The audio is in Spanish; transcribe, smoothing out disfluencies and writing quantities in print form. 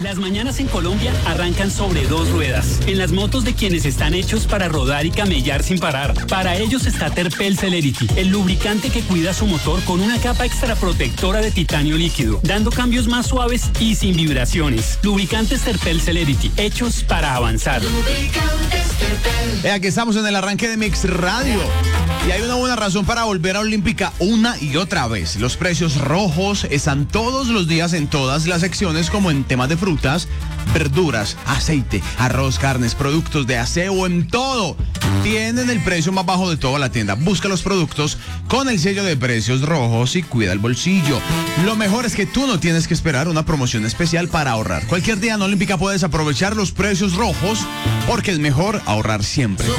Las mañanas en Colombia arrancan sobre dos ruedas, en las motos de quienes están hechos para rodar y camellar sin parar. Para ellos está Terpel Celerity, el lubricante que cuida su motor con una capa extra protectora de titanio líquido, dando cambios más suaves y sin vibraciones. Lubricantes Terpel Celerity, hechos para avanzar. Aquí estamos en el arranque de Mix Radio. Y hay una buena razón para volver a Olímpica una y otra vez. Los precios rojos están todos los días en todas las secciones, como en temas de frutas, verduras, aceite, arroz, carnes, productos de aseo, en todo. Tienen el precio más bajo de toda la tienda. Busca los productos con el sello de precios rojos y cuida el bolsillo. Lo mejor es que tú no tienes que esperar una promoción especial para ahorrar. Cualquier día en Olímpica puedes aprovechar los precios rojos porque es mejor ahorrar siempre.